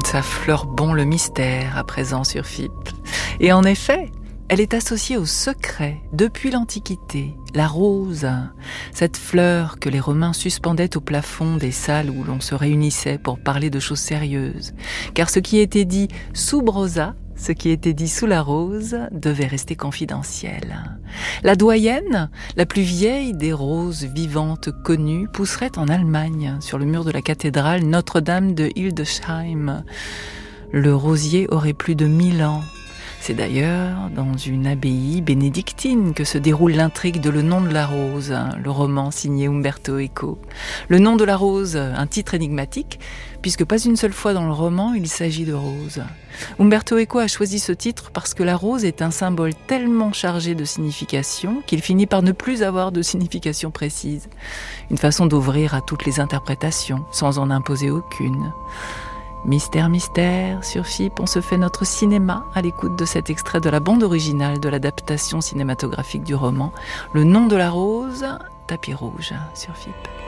Ça fleure bon le mystère à présent sur FIP. Et en effet, elle est associée au secret depuis l'Antiquité, la rose, cette fleur que les Romains suspendaient au plafond des salles où l'on se réunissait pour parler de choses sérieuses. Car ce qui était dit sous brosa, ce qui était dit sous la rose, devait rester confidentiel. La doyenne, la plus vieille des roses vivantes connues, pousserait en Allemagne, sur le mur de la cathédrale Notre-Dame de Hildesheim. Le rosier aurait plus de 1000 ans. C'est d'ailleurs dans une abbaye bénédictine que se déroule l'intrigue de Le nom de la rose, le roman signé Umberto Eco. Le nom de la rose, un titre énigmatique, puisque pas une seule fois dans le roman il s'agit de rose. Umberto Eco a choisi ce titre parce que la rose est un symbole tellement chargé de signification qu'il finit par ne plus avoir de signification précise. Une façon d'ouvrir à toutes les interprétations, sans en imposer aucune. Mystère, mystère, sur FIP, on se fait notre cinéma à l'écoute de cet extrait de la bande originale de l'adaptation cinématographique du roman. Le nom de la rose, tapis rouge sur FIP.